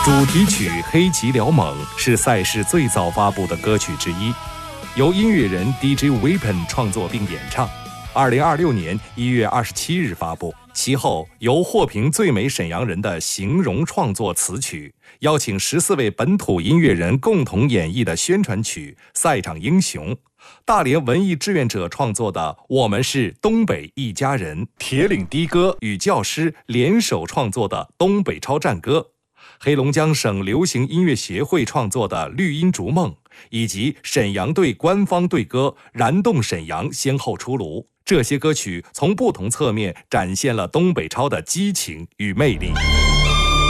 主题曲《黑吉辽猛》是赛事最早发布的歌曲之一，由音乐人 DJ Weapon 创作并演唱。2026年1月27日发布。其后由获评最美沈阳人的邢荣创作词曲，邀请14位本土音乐人共同演绎的宣传曲《赛场英雄》。大连文艺志愿者创作的《我们是东北一家人》，铁岭的哥与教师联手创作的《东北超战歌》，黑龙江省流行音乐协会创作的《绿茵逐梦》，以及沈阳队官方队歌《燃动沈阳》先后出炉。这些歌曲从不同侧面展现了东北超的激情与魅力。